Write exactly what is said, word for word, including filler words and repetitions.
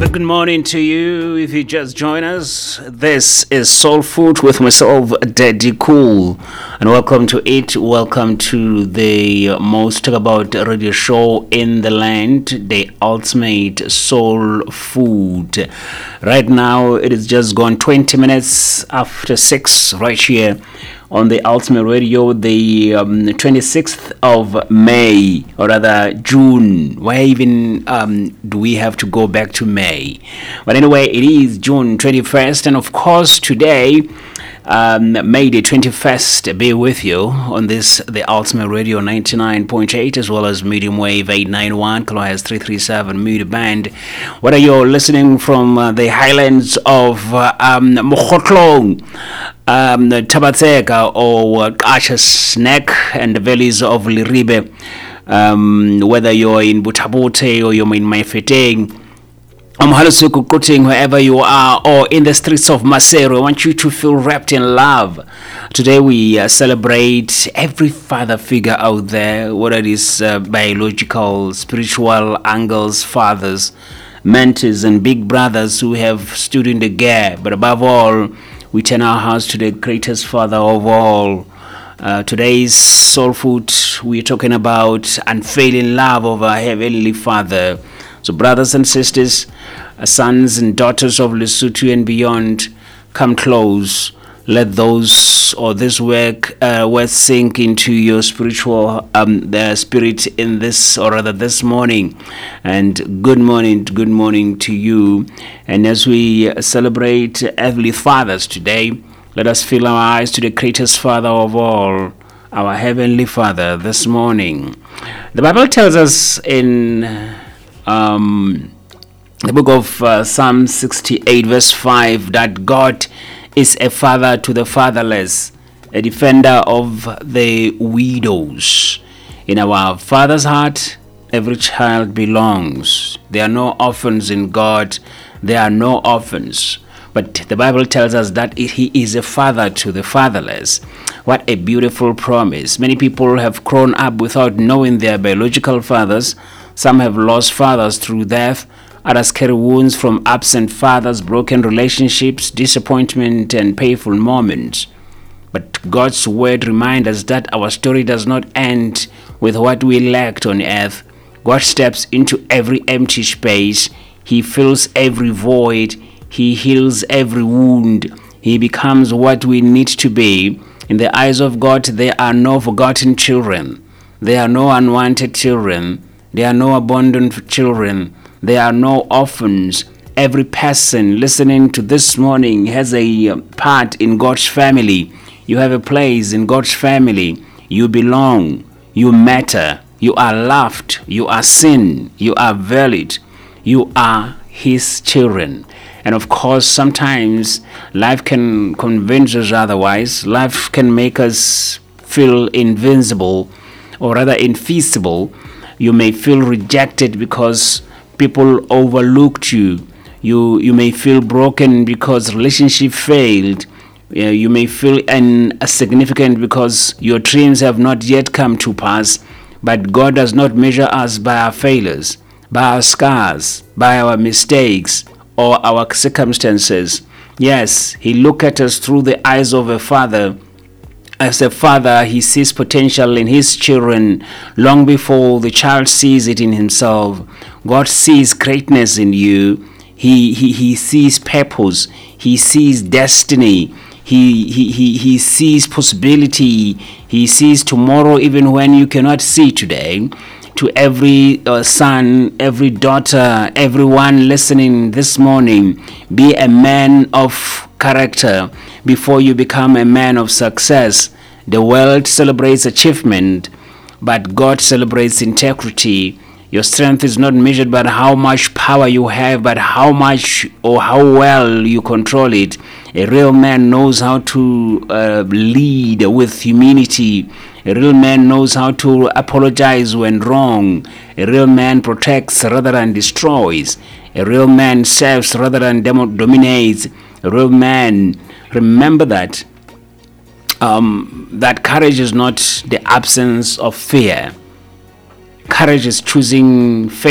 Very good morning to you. If you just join us, this is Soul Food with myself, Daddy Cool, and welcome to it. Welcome to the most talk about radio show in the land, the ultimate soul food. Right now, it is just gone twenty minutes after six, right here on the Ultimate Radio, the um, twenty-sixth of May, or rather June. Why even um, do we have to go back to May? But anyway, it is June twenty-first, and of course today, um, May the twenty-first, be with you on this, the Ultimate Radio ninety-nine point eight, as well as medium wave eight ninety-one, kilohertz three thirty-seven meter band. Whether you're listening from uh, the highlands of uh, um, Mokhotlong, Um, Tabatseka or Ashes Neck and the valleys of Liribe, um, whether you're in Butabote or you're in Maifeteng, I'm Halusuku, wherever you are, or in the streets of Maseru, I want you to feel wrapped in love. Today we uh, celebrate every father figure out there, whether it is uh, biological, spiritual angles, fathers, mentors, and big brothers who have stood in the gap, but above all, we turn our hearts to the greatest father of all. Uh, today's soul food, we're talking about unfailing love of our heavenly Father. So brothers and sisters, uh, sons and daughters of Lesotho and beyond, come close. Let those or this work uh, worth sink into your spiritual um, the spirit in this, or rather this morning. And good morning, good morning to you. And as we celebrate Heavenly Fathers today, let us fill our eyes to the greatest Father of all, our Heavenly Father, this morning. The Bible tells us in um, the book of uh, Psalm sixty-eight, verse five, that God is a father to the fatherless, a defender of the widows. In our Father's heart, every child belongs. There are no orphans in God. There are no orphans. But the Bible tells us that He is a father to the fatherless. What a beautiful promise. Many people have grown up without knowing their biological fathers. Some have lost fathers through death. Others carry wounds from absent fathers, broken relationships, disappointment, and painful moments. But God's word reminds us that our story does not end with what we lacked on earth. God steps into every empty space. He fills every void. He heals every wound. He becomes what we need to be. In the eyes of God, there are no forgotten children. There are no unwanted children. There are no abandoned children. There are no orphans. Every person listening to this morning has a part in God's family. You have a place in God's family. You belong. You matter. You are loved. You are seen. You are valued. You are His children. And of course, sometimes life can convince us otherwise. Life can make us feel invincible, or rather infeasible. You may feel rejected because people overlooked you. You you may feel broken because relationship failed. Uh, you may feel insignificant because your dreams have not yet come to pass. But God does not measure us by our failures, by our scars, by our mistakes, or our circumstances. Yes, He looks at us through the eyes of a father. As a father, He sees potential in His children long before the child sees it in himself. God sees greatness in you. He he, he sees purpose. He sees destiny. He, he, he, he sees possibility. He sees tomorrow even when you cannot see today. To every uh, son, every daughter, everyone listening this morning, be a man of character before you become a man of success. The world celebrates achievement, but God celebrates integrity. Your strength is not measured by how much power you have, but how much or how well you control it. A real man knows how to uh, lead with humility. A real man knows how to apologize when wrong. A real man protects rather than destroys. A real man serves rather than demo- dominates. A real man, remember that um, that courage is not the absence of fear. Courage is choosing faith.